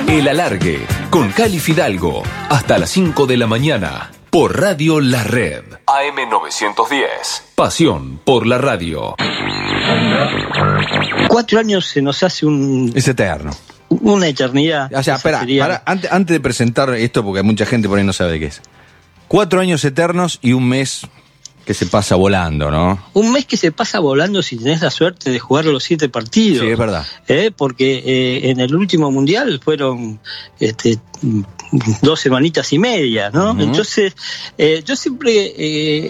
El Alargue, con Cali Fidalgo, hasta las 5 de la mañana, por Radio La Red. AM 910. Pasión por la radio. 4 años se nos hace Es eterno. una eternidad. O sea, espera, antes de presentar esto, porque mucha gente por ahí no sabe de qué es. 4 años eternos y un mes que se pasa volando, ¿no? Un mes que se pasa volando si tenés la suerte de jugar los 7 partidos. Sí, es verdad. Porque en el último mundial fueron 2 semanitas y media, ¿no? Uh-huh. Entonces, yo siempre,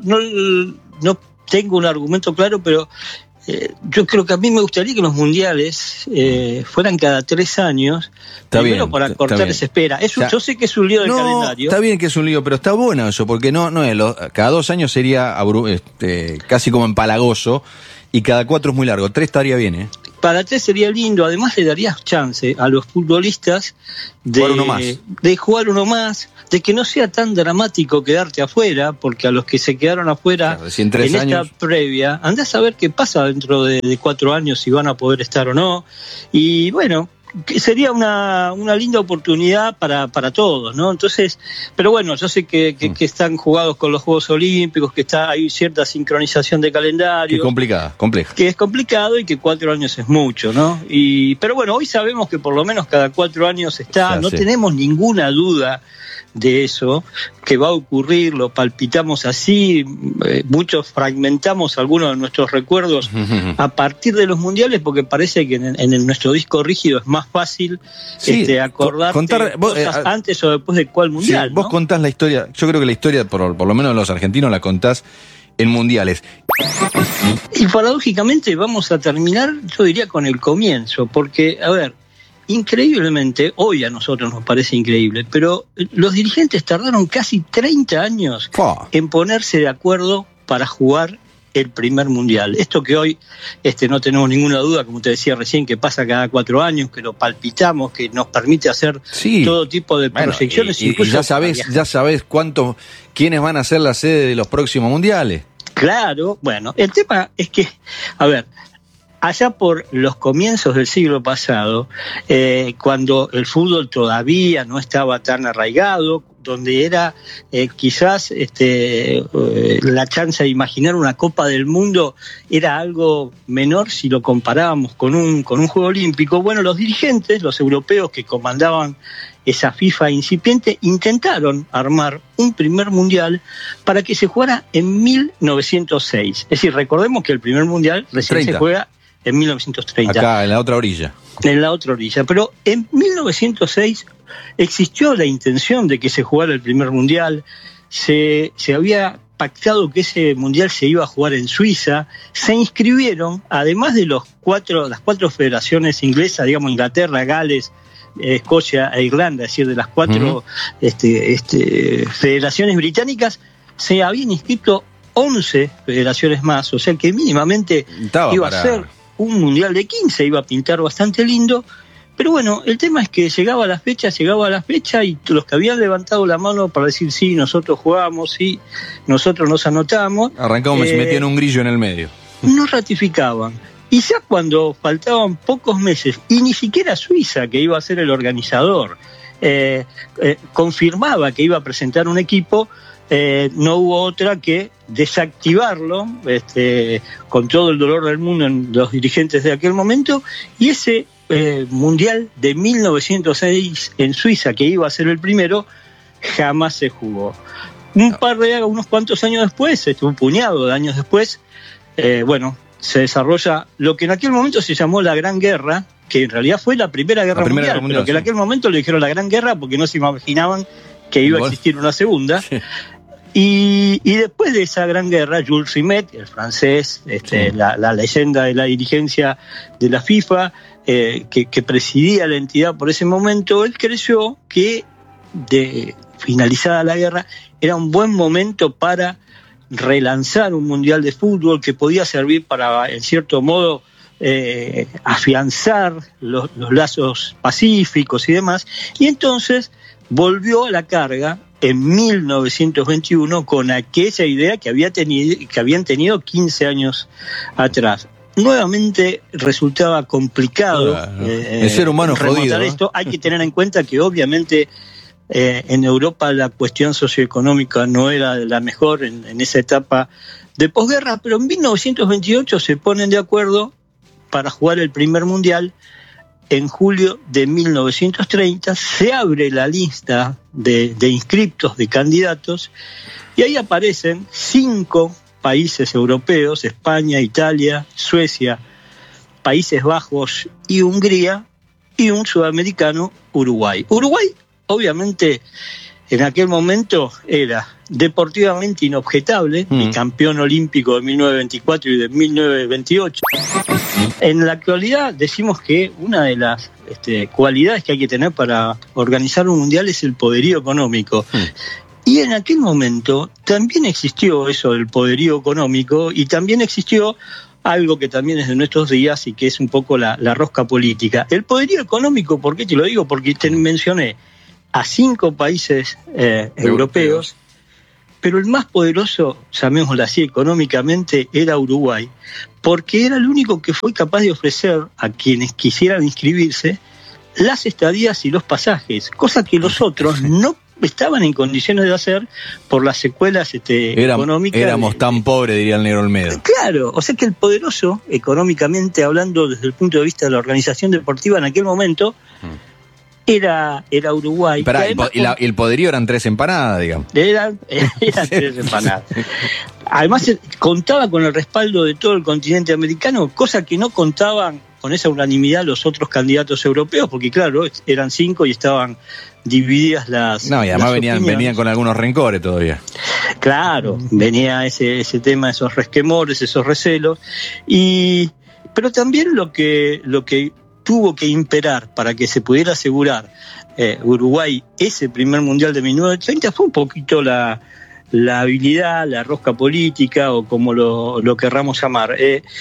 no tengo un argumento claro, pero yo creo que a mí me gustaría que los mundiales fueran cada 3 años, está primero bien, para cortar esa espera. Yo sé que es un lío del calendario. Está bien que es un lío, pero está bueno eso, porque no es cada 2 años sería casi como empalagoso, y cada 4 es muy largo. 3 estaría bien, ¿eh? Para 3 sería lindo, además le darías chance a los futbolistas de jugar uno más, de que no sea tan dramático quedarte afuera, porque a los que se quedaron afuera en esta previa, andás a ver qué pasa dentro de 4 años, si van a poder estar o no, y bueno, que sería una linda oportunidad para todos, ¿no? Entonces, pero bueno, yo sé que están jugados con los Juegos Olímpicos, que hay cierta sincronización de calendario. Compleja. Que es complicado y que 4 años es mucho, ¿no? Pero bueno, hoy sabemos que por lo menos cada 4 años no tenemos ninguna duda de eso, que va a ocurrir, lo palpitamos así, muchos fragmentamos algunos de nuestros recuerdos a partir de los mundiales, porque parece que en nuestro disco rígido es más fácil acordarte cosas antes o después de cuál mundial. Sí, vos contás la historia, yo creo que la historia, por lo menos los argentinos, la contás en mundiales. Y paradójicamente vamos a terminar, yo diría, con el comienzo, porque, a ver, increíblemente, hoy a nosotros nos parece increíble, pero los dirigentes tardaron casi 30 años en ponerse de acuerdo para jugar el primer mundial. Esto que hoy no tenemos ninguna duda, como te decía recién, que pasa cada 4 años, que lo palpitamos, que nos permite hacer todo tipo de proyecciones. Y ya sabés quiénes van a ser la sede de los próximos mundiales. Claro, bueno, el tema es que, a ver, allá por los comienzos del siglo pasado, cuando el fútbol todavía no estaba tan arraigado, donde era quizás la chance de imaginar una Copa del Mundo era algo menor si lo comparábamos con un Juego Olímpico, bueno, los dirigentes, los europeos que comandaban esa FIFA incipiente, intentaron armar un primer mundial para que se jugara en 1906. Es decir, recordemos que el primer mundial recién se juega en 1930. Acá, en la otra orilla. En la otra orilla. Pero en 1906 existió la intención de que se jugara el primer mundial. Se había pactado que ese mundial se iba a jugar en Suiza. Se inscribieron, además de las 4 federaciones inglesas, digamos Inglaterra, Gales, Escocia e Irlanda, es decir, de las 4 federaciones británicas, se habían inscrito 11 federaciones más, o sea que mínimamente iba a ser un mundial de 15, iba a pintar bastante lindo, pero bueno, el tema es que llegaba la fecha y los que habían levantado la mano para decir sí, nosotros jugamos, sí, nosotros nos anotamos, arrancamos y metían un grillo en el medio. No ratificaban. Y ya cuando faltaban pocos meses, y ni siquiera Suiza, que iba a ser el organizador, confirmaba que iba a presentar un equipo, no hubo otra que desactivarlo, con todo el dolor del mundo en los dirigentes de aquel momento, y ese mundial de 1906 en Suiza, que iba a ser el primero, jamás se jugó. Unos cuantos años después, un puñado de años después, se desarrolla lo que en aquel momento se llamó la Gran Guerra, que en realidad fue la Primera Guerra Mundial, pero que en aquel momento le dijeron la Gran Guerra porque no se imaginaban que iba a existir una segunda. Sí. Y después de esa Gran Guerra, Jules Rimet, el francés, la leyenda de la dirigencia de la FIFA, que presidía la entidad por ese momento, él creyó que de finalizada la guerra era un buen momento para relanzar un mundial de fútbol que podía servir para, en cierto modo, afianzar los lazos pacíficos y demás, y entonces volvió a la carga en 1921 con aquella idea que habían tenido 15 años atrás. nuevamente resultaba complicado el ser humano remontar jodido, esto. ¿no? Hay que tener en cuenta que obviamente en Europa la cuestión socioeconómica no era la mejor en esa etapa de posguerra, pero en 1928 se ponen de acuerdo para jugar el primer mundial. En julio de 1930 se abre la lista de inscriptos, de candidatos, y ahí aparecen 5 países europeos: España, Italia, Suecia, Países Bajos y Hungría, y un sudamericano, Uruguay. Uruguay, obviamente, en aquel momento era deportivamente inobjetable, bicampeón olímpico de 1924 y de 1928. En la actualidad decimos que una de las cualidades que hay que tener para organizar un mundial es el poderío económico. Y en aquel momento también existió eso del poderío económico, y también existió algo que también es de nuestros días y que es un poco la rosca política. El poderío económico, ¿por qué te lo digo? Porque te mencioné a 5 países europeos, pero el más poderoso, llamémoslo así, económicamente, era Uruguay, porque era el único que fue capaz de ofrecer a quienes quisieran inscribirse las estadías y los pasajes, cosa que los otros no estaban en condiciones de hacer por las secuelas económicas. Éramos tan pobres, diría el negro Olmedo. Claro, o sea que el poderoso, económicamente hablando desde el punto de vista de la organización deportiva en aquel momento, era Uruguay. Pero además, y el poderío eran 3 empanadas, digamos. Eran 3 empanadas. Además, contaba con el respaldo de todo el continente americano, cosa que no contaban con esa unanimidad los otros candidatos europeos, porque claro, eran 5 y estaban divididas las... No, y además venían con algunos rencores todavía. Claro, venía ese tema, esos resquemores, esos recelos, pero también lo que tuvo que imperar para que se pudiera asegurar Uruguay ese primer mundial de 1930 fue un poquito la habilidad, la rosca política, o como lo querramos llamar.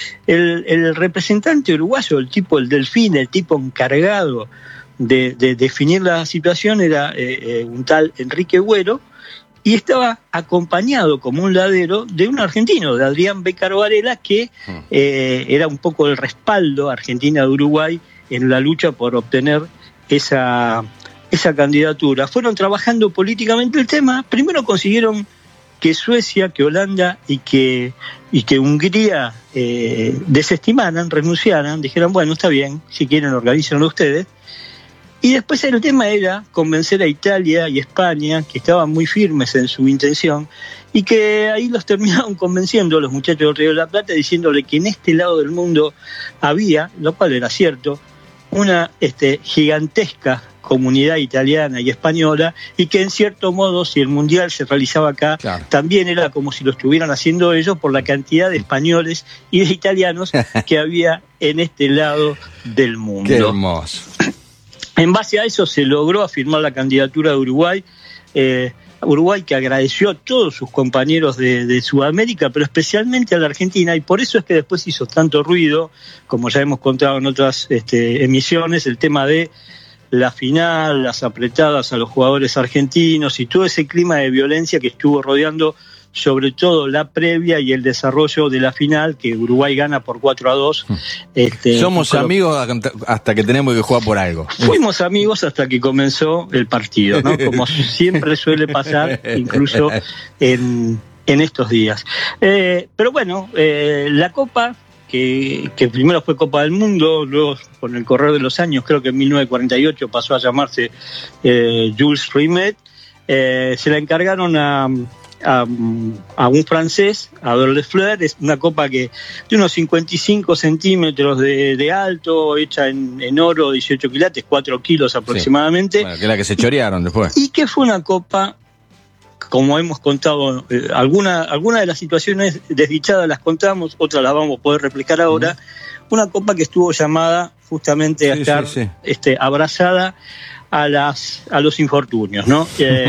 El representante uruguayo, el delfín, el tipo encargado de definir la situación era un tal Enrique Güero, y estaba acompañado como un ladero de un argentino, de Adrián Bécaro Varela, que era un poco el respaldo Argentina de Uruguay en la lucha por obtener esa candidatura. Fueron trabajando políticamente el tema. Primero consiguieron que Suecia, que Holanda y que Hungría desestimaran, renunciaran, dijeran, bueno, está bien, si quieren organícenlo ustedes. Y después el tema era convencer a Italia y España, que estaban muy firmes en su intención, y que ahí los terminaron convenciendo los muchachos del Río de la Plata, diciéndole que en este lado del mundo había, lo cual era cierto, una gigantesca comunidad italiana y española, y que en cierto modo, si el mundial se realizaba acá, claro, también era como si lo estuvieran haciendo ellos por la cantidad de españoles y de italianos que había en este lado del mundo. ¡Qué hermoso! En base a eso se logró afirmar la candidatura de Uruguay, Uruguay que agradeció a todos sus compañeros de Sudamérica, pero especialmente a la Argentina, y por eso es que después hizo tanto ruido, como ya hemos contado en otras emisiones, el tema de la final, las apretadas a los jugadores argentinos y todo ese clima de violencia que estuvo rodeando sobre todo la previa y el desarrollo de la final, que Uruguay gana por 4-2. Somos amigos hasta que tenemos que jugar por algo. Fuimos amigos hasta que comenzó el partido, ¿no? Como siempre suele pasar, incluso en estos días. Pero bueno, la Copa, que primero fue Copa del Mundo, luego con el correr de los años, creo que en 1948 pasó a llamarse Jules Rimet, se la encargaron a un francés, a Fleur. Es una copa que de unos 55 centímetros de alto, hecha en oro, 18 quilates, 4 kilos aproximadamente. Sí. Bueno, que es la que se chorearon después. Y que fue una copa, como hemos contado, alguna de las situaciones desdichadas las contamos, otras las vamos a poder replicar ahora. Una copa que estuvo llamada justamente a estar abrazada a los infortunios, ¿no?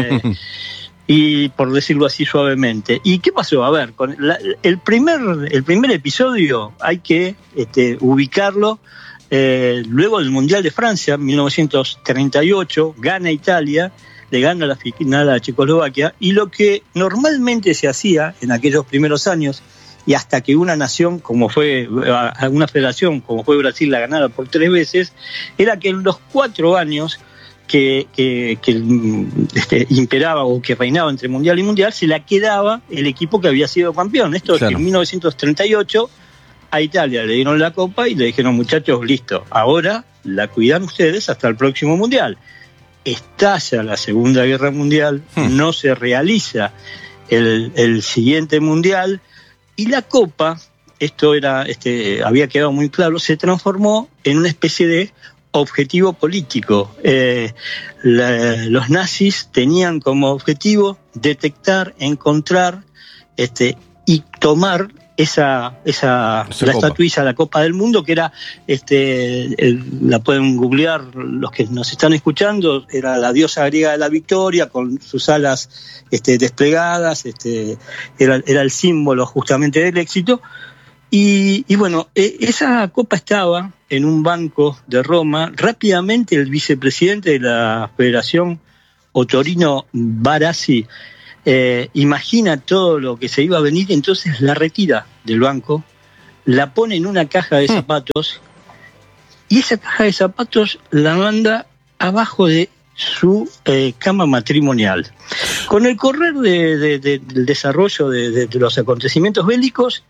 Y por decirlo así suavemente. ¿Y qué pasó? A ver, con el primer episodio hay que ubicarlo luego del Mundial de Francia, 1938, gana Italia, le gana la final a Checoslovaquia, y lo que normalmente se hacía en aquellos primeros años, y hasta que una nación como fue, una federación como fue Brasil la ganara por 3 veces, era que en los 4 años que imperaba o que reinaba entre mundial y mundial, se la quedaba el equipo que había sido campeón. Esto es que en 1938 a Italia le dieron la copa y le dijeron, muchachos, listo, ahora la cuidan ustedes hasta el próximo mundial. Estalla la Segunda Guerra Mundial, no se realiza el siguiente mundial, y la copa, esto era, había quedado muy claro, se transformó en una especie de objetivo político. Los nazis tenían como objetivo detectar, encontrar y tomar la estatuilla, la Copa del Mundo, que era, la pueden googlear los que nos están escuchando, era la diosa griega de la victoria con sus alas desplegadas, era el símbolo justamente del éxito. Y bueno, esa copa estaba en un banco de Roma. Rápidamente el vicepresidente de la Federación, Ottorino Barassi, imagina todo lo que se iba a venir, entonces la retira del banco, la pone en una caja de zapatos, y esa caja de zapatos la manda abajo de su cama matrimonial. Con el correr del desarrollo de los acontecimientos bélicos,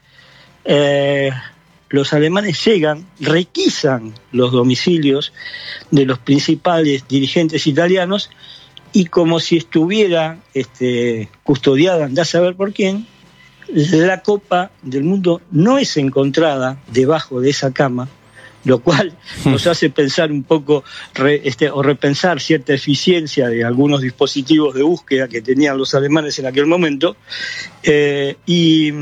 los alemanes llegan, requisan los domicilios de los principales dirigentes italianos, y como si estuviera custodiada, andá a saber por quién, la Copa del Mundo no es encontrada debajo de esa cama, lo cual nos hace pensar un poco o repensar cierta eficiencia de algunos dispositivos de búsqueda que tenían los alemanes en aquel momento, y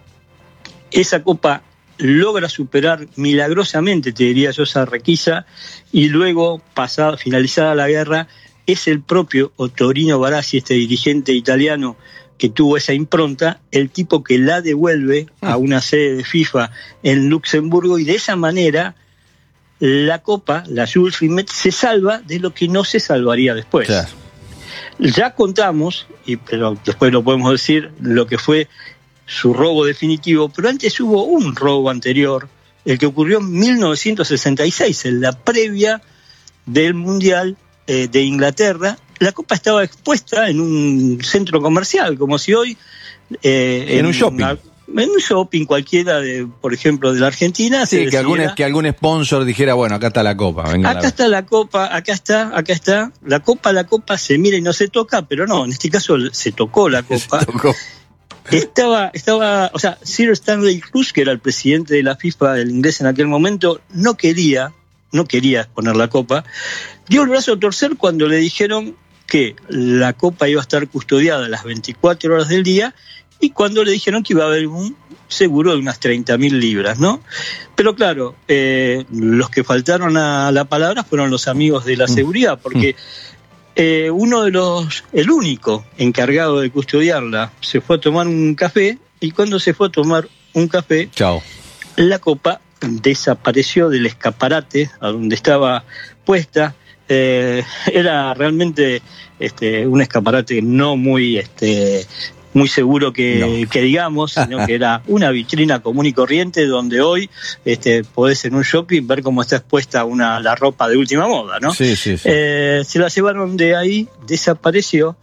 esa Copa logra superar milagrosamente, te diría yo, esa requisa, y luego, finalizada la guerra, es el propio Ottorino Barassi, dirigente italiano que tuvo esa impronta, el tipo que la devuelve a una sede de FIFA en Luxemburgo, y de esa manera la Copa, la Jules Rimet, se salva de lo que no se salvaría después. Claro. Ya contamos, pero después lo podemos decir, lo que fue su robo definitivo, pero antes hubo un robo anterior, el que ocurrió en 1966, en la previa del Mundial de Inglaterra. La copa estaba expuesta en un centro comercial, como si hoy en un shopping. En un shopping cualquiera, por ejemplo, de la Argentina. Sí, que algún sponsor dijera, bueno, acá está la copa. Venga, acá está la copa, acá está. La copa se mira y no se toca, pero no, en este caso se tocó la copa. Se tocó. Estaba, o sea, Sir Stanley Cruz, que era el presidente de la FIFA, el inglés en aquel momento, no quería exponer la copa. Dio el brazo a torcer cuando le dijeron que la copa iba a estar custodiada las 24 horas del día, y cuando le dijeron que iba a haber un seguro de unas 30.000 libras, ¿no? Pero claro, los que faltaron a la palabra fueron los amigos de la seguridad, porque el único encargado de custodiarla, se fue a tomar un café, y cuando se fue a tomar un café, la copa desapareció del escaparate a donde estaba puesta. Era realmente un escaparate no muy seguro que digamos, sino que era una vitrina común y corriente donde hoy podés en un shopping ver cómo está expuesta la ropa de última moda, ¿no? Sí. Se la llevaron de ahí, desapareció,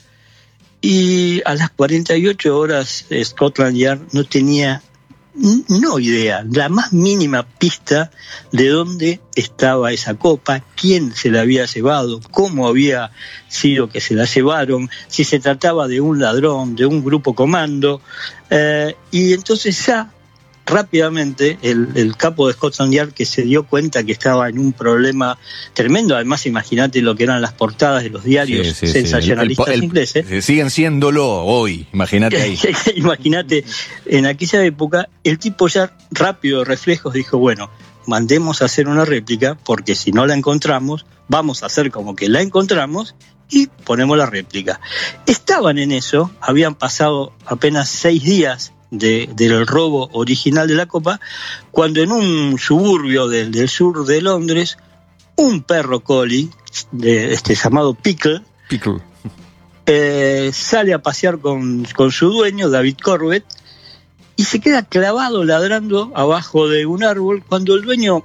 y a las 48 horas Scotland Yard no tenía idea, la más mínima pista de dónde estaba esa copa, quién se la había llevado, cómo había sido que se la llevaron, si se trataba de un ladrón, de un grupo comando, y entonces ya rápidamente el capo de Scotland Yard, que se dio cuenta que estaba en un problema tremendo, además imagínate lo que eran las portadas de los diarios sensacionalistas ingleses. Siguen siéndolo hoy, imagínate ahí. Imagínate, en aquella época el tipo ya rápido de reflejos dijo, bueno, mandemos a hacer una réplica, porque si no la encontramos, vamos a hacer como que la encontramos y ponemos la réplica. Estaban en eso, habían pasado apenas 6 días del robo original de la copa, cuando en un suburbio del sur de Londres, un perro collie llamado Pickle sale a pasear con su dueño, David Corbett, y se queda clavado ladrando abajo de un árbol cuando el dueño,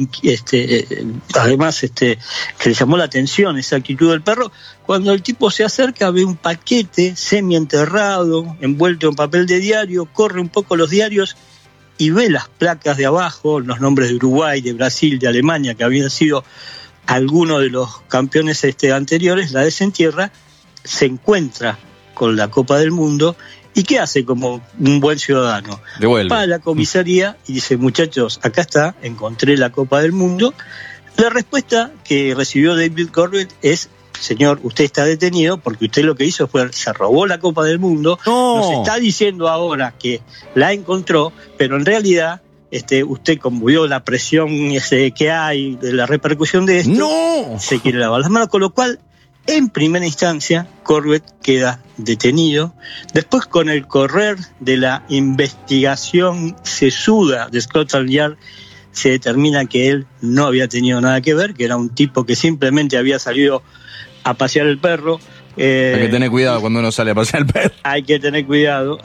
además que le llamó la atención esa actitud del perro, cuando el tipo se acerca ve un paquete semienterrado, envuelto en papel de diario, corre un poco los diarios y ve las placas de abajo, los nombres de Uruguay, de Brasil, de Alemania, que habían sido algunos de los campeones anteriores, la desentierra, se encuentra con la Copa del Mundo. ¿Y qué hace como un buen ciudadano? Devuelve. Va a la comisaría y dice, muchachos, acá está, encontré la Copa del Mundo. La respuesta que recibió David Corbett es, señor, usted está detenido porque usted lo que hizo fue, se robó la Copa del Mundo, nos está diciendo ahora que la encontró, pero en realidad usted, como vio la presión que hay, de la repercusión de esto, se quiere lavar las manos, con lo cual, en primera instancia, Corbett queda detenido. Después, con el correr de la investigación sesuda de Scotland Yard, se determina que él no había tenido nada que ver, que era un tipo que simplemente había salido a pasear el perro. Hay que tener cuidado cuando uno sale a pasear el perro. Hay que tener cuidado.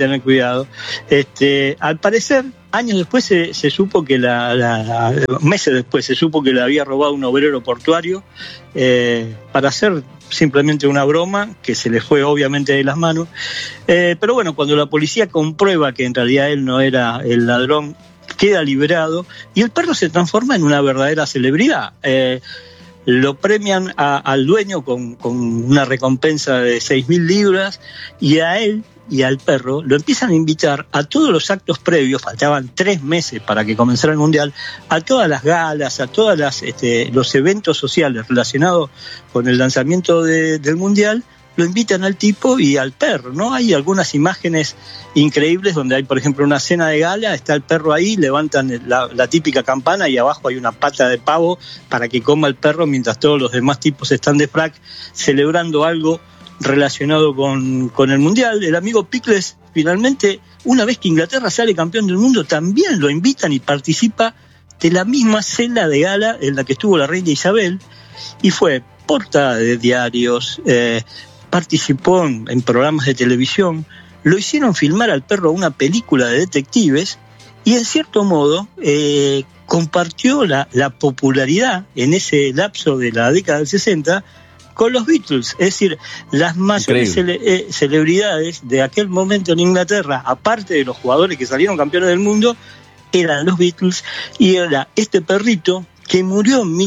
Al parecer, años después se supo que meses después se supo que le había robado un obrero portuario para hacer simplemente una broma que se le fue obviamente de las manos. Pero bueno, cuando la policía comprueba que en realidad él no era el ladrón, queda liberado y el perro se transforma en una verdadera celebridad. Lo premian al dueño con una recompensa de 6.000 libras y a él y al perro lo empiezan a invitar a todos los actos previos, faltaban 3 meses para que comenzara el Mundial, a todas las galas, a todos los eventos sociales relacionados con el lanzamiento del Mundial, lo invitan al tipo y al perro, ¿no? Hay algunas imágenes increíbles donde hay, por ejemplo, una cena de gala, está el perro ahí, levantan la típica campana y abajo hay una pata de pavo para que coma el perro mientras todos los demás tipos están de frac celebrando algo relacionado con el Mundial. El amigo Pickles, finalmente, una vez que Inglaterra sale campeón del mundo, también lo invitan y participa de la misma cena de gala en la que estuvo la reina Isabel y fue portada de diarios, participó en programas de televisión, lo hicieron filmar al perro una película de detectives y en cierto modo compartió la popularidad en ese lapso de la década del 60 con los Beatles, es decir, las mayores celebridades de aquel momento en Inglaterra, aparte de los jugadores que salieron campeones del mundo, eran los Beatles y era este perrito que murió en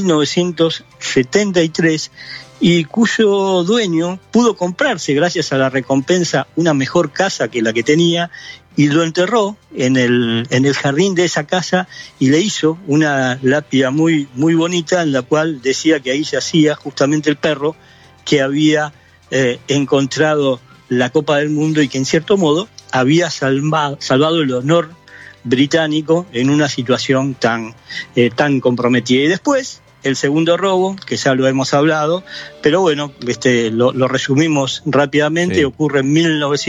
1973 y cuyo dueño pudo comprarse, gracias a la recompensa, una mejor casa que la que tenía y lo enterró en el jardín de esa casa y le hizo una lápida muy, muy bonita en la cual decía que ahí yacía justamente el perro que había encontrado la Copa del Mundo y que en cierto modo había salvado el honor británico en una situación tan comprometida. Y después, el segundo robo, que ya lo hemos hablado, pero bueno, lo resumimos rápidamente, sí. Ocurre en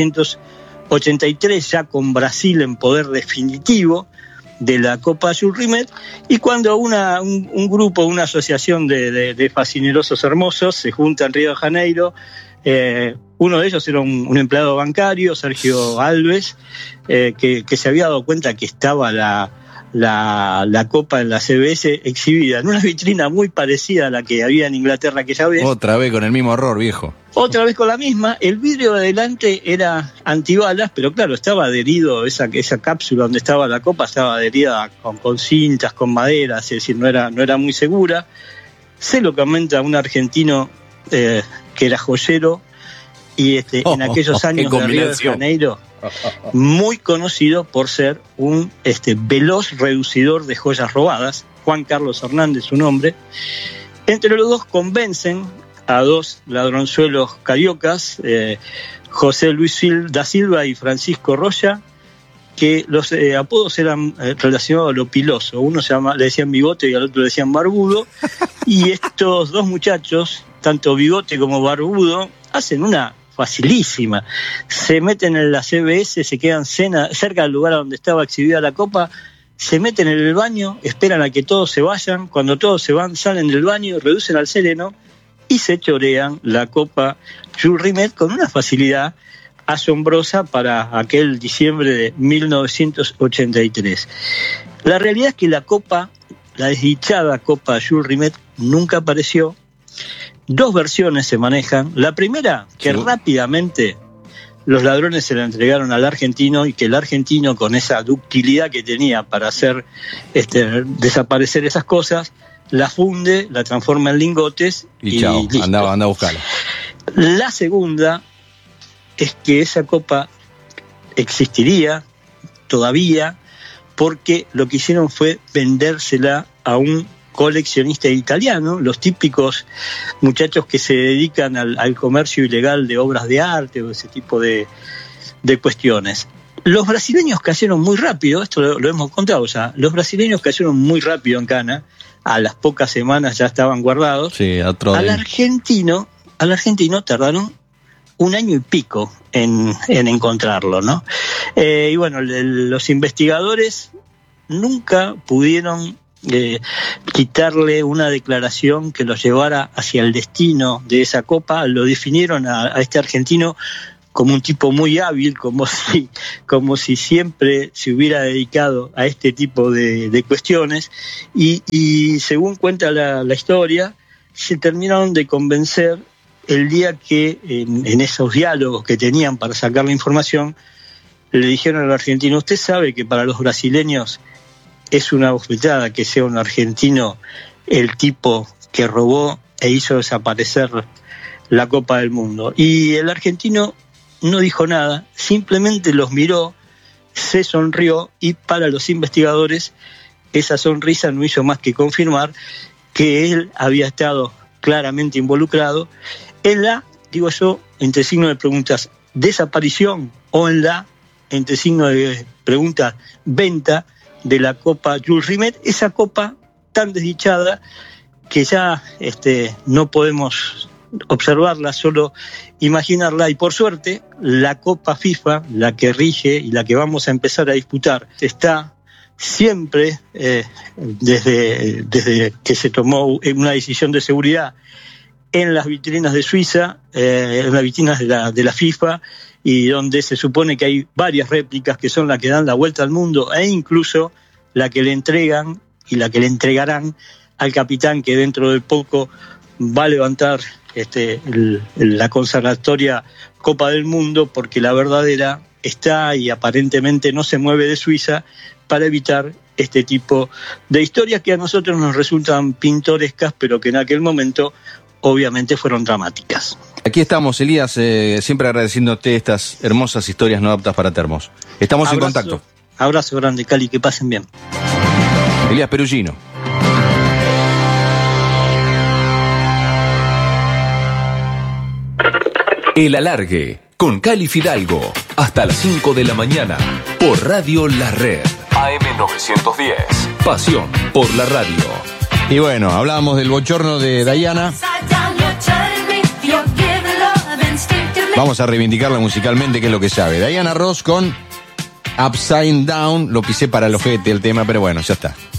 1983, ya con Brasil en poder definitivo de la Copa Jules Rimet, y cuando un grupo, una asociación de fascinerosos hermosos se junta en Río de Janeiro, uno de ellos era un empleado bancario, Sergio Alves, que se había dado cuenta que estaba la Copa en la CBS exhibida en una vitrina muy parecida a la que había en Inglaterra aquella vez. Otra vez con el mismo horror, viejo. Otra vez con la misma. El vidrio de adelante era antibalas, pero claro, estaba adherido, esa cápsula donde estaba la Copa estaba adherida con cintas, con madera, es decir, no era muy segura. Se lo comenta un argentino que era joyero y en aquellos años de Río de Janeiro, muy conocido por ser un veloz reducidor de joyas robadas. Juan Carlos Hernández, su nombre. Entre los dos convencen a dos ladronzuelos cariocas, José Luis da Silva y Francisco Roya, que los apodos eran relacionados a lo piloso. Uno le decían Bigote y al otro le decían Barbudo. Y estos dos muchachos, tanto Bigote como Barbudo, hacen una facilísima. Se meten en la CBS, se quedan cerca del lugar donde estaba exhibida la Copa, se meten en el baño, esperan a que todos se vayan. Cuando todos se van, salen del baño, reducen al sereno y se chorean la Copa Jules Rimet con una facilidad asombrosa para aquel diciembre de 1983. La realidad es que la desdichada Copa Jules Rimet nunca apareció. Dos versiones se manejan. La primera, que rápidamente los ladrones se la entregaron al argentino y que el argentino, con esa ductilidad que tenía para hacer desaparecer esas cosas, la funde, la transforma en lingotes y chao, listo. anda a buscarla. La segunda es que esa copa existiría todavía porque lo que hicieron fue vendérsela a un coleccionista italiano, los típicos muchachos que se dedican al comercio ilegal de obras de arte o ese tipo de cuestiones. Los brasileños cayeron muy rápido, esto lo hemos contado ya, los brasileños cayeron muy rápido en Cana, a las pocas semanas ya estaban guardados. Sí, al argentino tardaron 1 año y pico en encontrarlo, ¿no? Y bueno, los investigadores nunca pudieron quitarle una declaración que los llevara hacia el destino de esa copa. Lo definieron a este argentino como un tipo muy hábil, como si siempre se hubiera dedicado a este tipo de cuestiones, y según cuenta la historia, se terminaron de convencer el día que en esos diálogos que tenían para sacar la información, le dijeron al argentino: usted sabe que para los brasileños es una bofetada que sea un argentino el tipo que robó e hizo desaparecer la Copa del Mundo. Y el argentino no dijo nada, simplemente los miró, se sonrió, y para los investigadores esa sonrisa no hizo más que confirmar que él había estado claramente involucrado en la, digo yo, entre signos de preguntas, desaparición, o en la, entre signos de preguntas, venta de la Copa Jules Rimet, esa copa tan desdichada que ya no podemos observarla, solo imaginarla. Y por suerte, la Copa FIFA, la que rige y la que vamos a empezar a disputar, está siempre, desde que se tomó una decisión de seguridad, en las vitrinas de Suiza, en las vitrinas de la FIFA, y donde se supone que hay varias réplicas que son las que dan la vuelta al mundo, e incluso la que le entregan y la que le entregarán al capitán, que dentro de poco va a levantar la consagratoria Copa del Mundo, porque la verdadera está y aparentemente no se mueve de Suiza, para evitar este tipo de historias que a nosotros nos resultan pintorescas, pero que en aquel momento obviamente fueron dramáticas. Aquí estamos, Elías, siempre agradeciéndote estas hermosas historias no aptas para termos. Estamos en contacto. Abrazo grande, Cali, que pasen bien. Elías Perugino. El Alargue, con Cali Fidalgo, hasta las 5 de la mañana, por Radio La Red, AM910, pasión por la radio. Y bueno, hablábamos del bochorno de Diana. Vamos a reivindicarla musicalmente, que es lo que sabe. Diana Ross con Upside Down, lo pisé para el ojete el tema, pero bueno, ya está.